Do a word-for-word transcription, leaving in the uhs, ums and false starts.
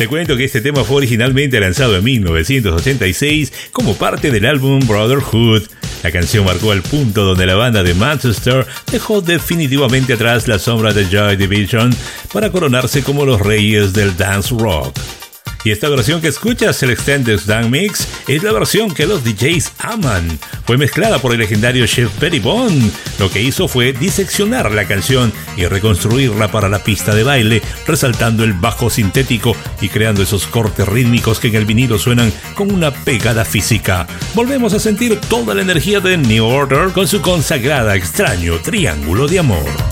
Te cuento que este tema fue originalmente lanzado en mil novecientos ochenta y seis como parte del álbum Brotherhood. La canción marcó el punto donde la banda de Manchester dejó definitivamente atrás la sombra de Joy Division para coronarse como los reyes del dance rock. Y esta versión que escuchas, el Extended Dance Mix, es la versión que los D Js aman. Fue mezclada por el legendario chef Pettibone. Lo que hizo fue diseccionar la canción y reconstruirla para la pista de baile, resaltando el bajo sintético y creando esos cortes rítmicos que en el vinilo suenan con una pegada física. Volvemos a sentir toda la energía de New Order con su consagrada Extraño Triángulo de Amor.